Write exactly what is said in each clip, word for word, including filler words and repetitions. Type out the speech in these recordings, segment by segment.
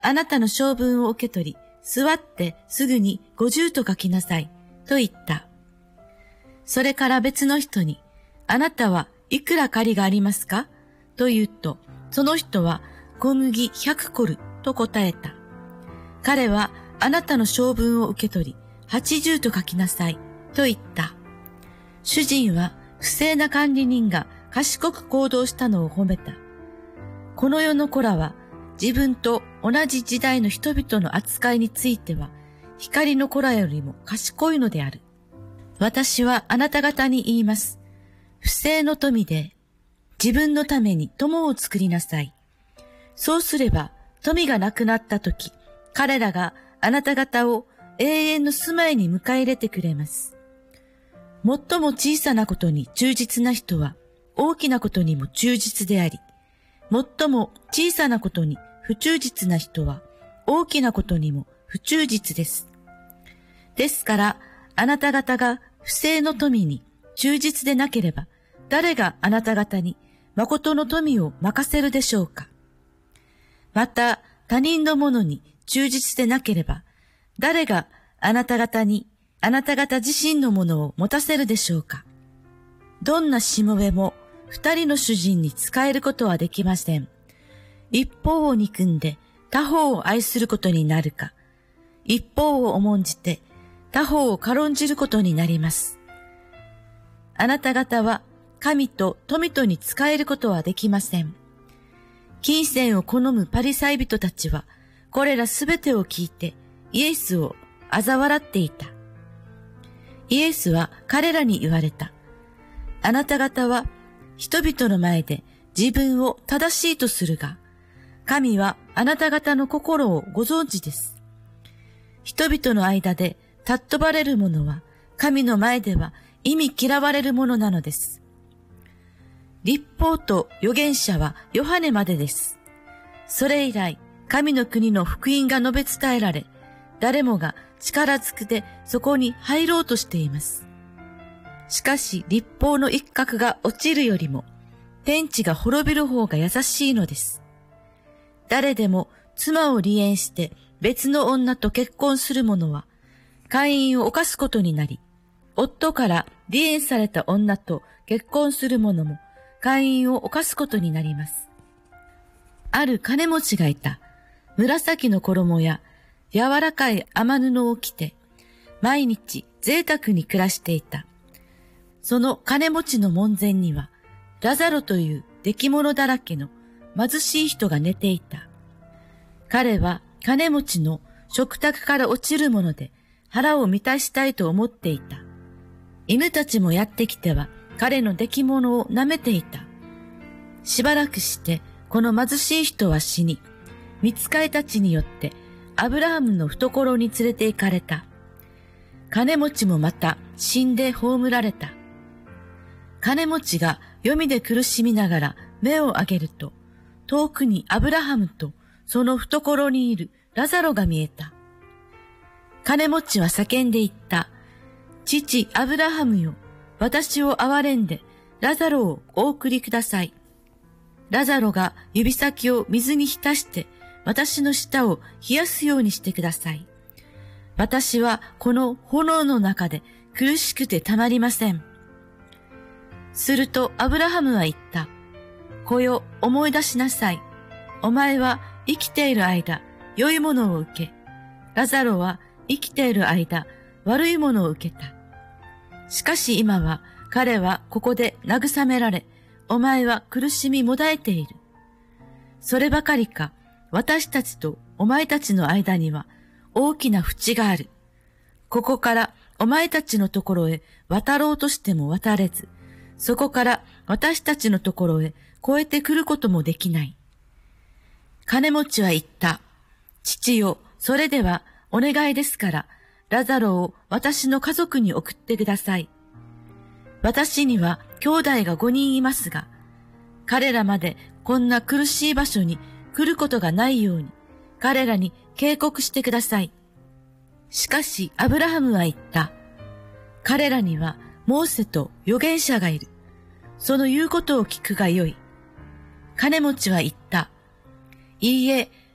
あなたの性分を受け取り、座ってすぐにご十と書きなさい、と言った。それから別の人に、あなたはいくら借りがありますかと言うと、その人は小麦百コルと答えた。彼はあなたの性分を受け取り、八十と書きなさい、と言った。主人は不正な管理人が賢く行動したのを褒めた。この世の子らは自分と同じ時代の人々の扱いについては、光の子らよりも賢いのである。私はあなた方に言います。不正の富で自分のために友を作りなさい。そうすれば富がなくなったとき、彼らがあなた方を永遠の住まいに迎え入れてくれます。最も小さなことに忠実な人は大きなことにも忠実であり、最も小さなことに不忠実な人は大きなことにも不忠実です。ですからあなた方が不正の富に忠実でなければ、誰があなた方に誠の富を任せるでしょうか。また他人のものに忠実でなければ、誰があなた方にあなた方自身のものを持たせるでしょうか。どんなしもべも二人の主人に仕えることはできません。一方を憎んで他方を愛することになるか、一方を重んじて他方を軽んじることになります。あなた方は神と富とに仕えることはできません。金銭を好むパリサイ人たちは、これらすべてを聞いてイエスを嘲笑っていた。イエスは彼らに言われた。あなた方は人々の前で自分を正しいとするが、神はあなた方の心をご存知です。人々の間で尊ばれるものは、神の前では忌み嫌われるものなのです。律法と預言者はヨハネまでです。それ以来、神の国の福音が述べ伝えられ、誰もが力ずくでそこに入ろうとしています。しかし律法の一角が落ちるよりも、天地が滅びる方が優しいのです。誰でも妻を離縁して別の女と結婚する者は、姦淫を犯すことになり、夫から離縁された女と結婚する者も姦淫を犯すことになります。ある金持ちがいた。紫の衣や柔らかい雨布を着て、毎日贅沢に暮らしていた。その金持ちの門前には、ラザロという出来物だらけの貧しい人が寝ていた。彼は金持ちの食卓から落ちるもので腹を満たしたいと思っていた。犬たちもやってきては彼の出来物を舐めていた。しばらくしてこの貧しい人は死に、御使いたちによってアブラハムの懐に連れて行かれた。金持ちもまた死んで葬られた。金持ちが黄泉で苦しみながら目を上げると、遠くにアブラハムとその懐にいるラザロが見えた。金持ちは叫んで言った。父アブラハムよ、私を憐れんでラザロをお送りください。ラザロが指先を水に浸して私の舌を冷やすようにしてください。私はこの炎の中で苦しくてたまりません。するとアブラハムは言った。子よ、思い出しなさい。お前は生きている間、良いものを受け、ラザロは生きている間、悪いものを受けた。しかし今は彼はここで慰められ、お前は苦しみもだえている。そればかりか、私たちとお前たちの間には大きな淵がある。ここからお前たちのところへ渡ろうとしても渡れず、そこから私たちのところへ越えてくることもできない。金持ちは言った。父よ、それではお願いですから、ラザロを私の家族に送ってください。私には兄弟が五人いますが、彼らまでこんな苦しい場所に来ることがないように、彼らに警告してください。しかしアブラハムは言った。彼らにはモーセと預言者がいる。その言うことを聞くがよい。金持ちは言った。いいえ、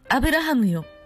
アブラハムよ、